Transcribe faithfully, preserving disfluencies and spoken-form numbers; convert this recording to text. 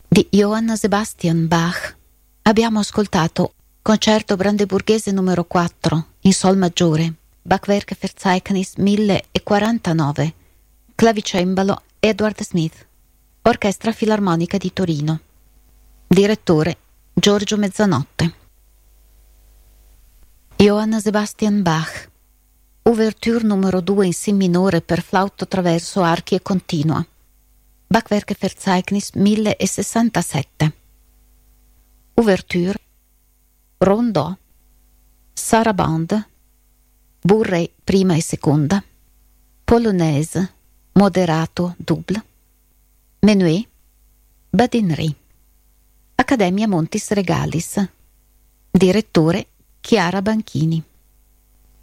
Di Johann Sebastian Bach abbiamo ascoltato Concerto brandeburghese numero quattro in sol maggiore, Bachwerkverzeichnis mille quarantanove, clavicembalo Edward Smith, Orchestra Filarmonica di Torino. Direttore Giorgio Mezzanotte. Johann Sebastian Bach, Ouverture numero due in Si minore per flauto traverso, archi e continua, Bachwerkverzeichnis mille sessantasette. Ouverture, Rondò, Sarabande, Bourrée prima e seconda, Polonaise, moderato double, Menuet, Badinry. Accademia Montis Regalis. Direttore Chiara Banchini.